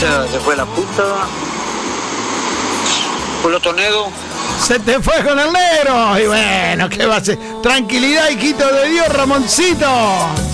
se fue la puta. Culo Tonedo. Se te fue con el negro. Y bueno, ¿qué va a ser? Tranquilidad, hijito de Dios, Ramoncito.